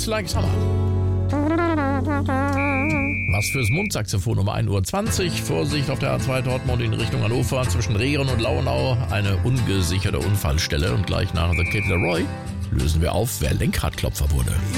Like Summer. Was fürs Mundsaxophon um 1:20 Uhr. Vorsicht auf der A2 Dortmund in Richtung Hannover. Zwischen Rehren und Lauenau eine ungesicherte Unfallstelle. Und gleich nach The Kid Laroi lösen wir auf, wer Lenkradklopfer wurde.